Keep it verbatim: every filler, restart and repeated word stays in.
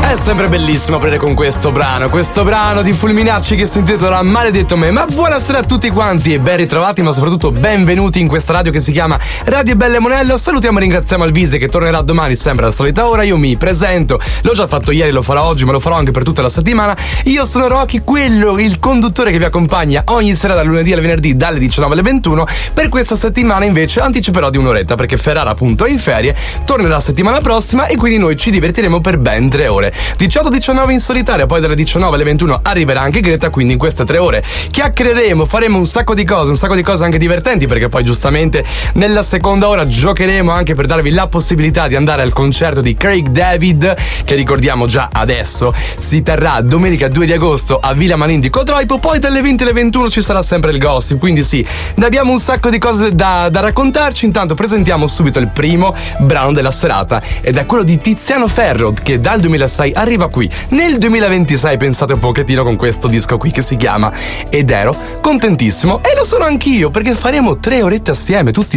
È sempre bellissimo aprire con questo brano, questo brano di Fulminacci che si intitola Maledetto me. Ma buonasera a tutti quanti e ben ritrovati, ma soprattutto benvenuti in questa radio che si chiama Radio Belle Monello. Salutiamo e ringraziamo Alvise che tornerà domani sempre alla solita ora. Io mi presento, l'ho già fatto ieri, lo farò oggi, ma lo farò anche per tutta la settimana. Io sono Rocky, quello, il conduttore che vi accompagna ogni sera dal lunedì al venerdì dalle diciannove alle ventuno. Per questa settimana invece anticiperò di un'oretta perché Ferrara appunto è in ferie, tornerà la settimana prossima e quindi noi ci divertiremo per ben tre ore. diciotto diciannove in solitaria, poi dalle diciannove alle ventuno arriverà anche Greta, quindi in queste tre ore chiacchiereremo, faremo un sacco di cose, un sacco di cose anche divertenti, perché poi giustamente nella seconda ora giocheremo anche per darvi la possibilità di andare al concerto di Craig David, che ricordiamo già adesso si terrà domenica due di agosto a Villa Manin di Codroipo. Poi dalle venti alle ventuno ci sarà sempre il gossip, quindi sì, ne abbiamo un sacco di cose da, da raccontarci. Intanto presentiamo subito il primo brano della serata ed è quello di Tiziano Ferro, che dal duemilasei arriva qui nel duemilaventisei, pensate un pochettino, con questo disco qui che si chiama Ed ero contentissimo, e lo sono anch'io perché faremo tre orette assieme tutti